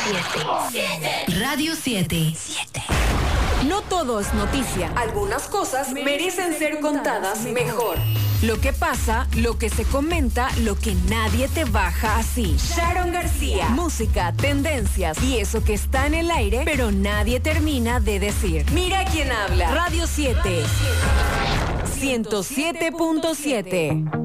Radio 7. No todo es noticia. Algunas cosas merecen ser contadas mejor. Lo que pasa, lo que se comenta, lo que nadie te baja así. Sharon García. Música, tendencias y eso que está en el aire, pero nadie termina de decir. Mira quién habla. Radio 7. 107.7.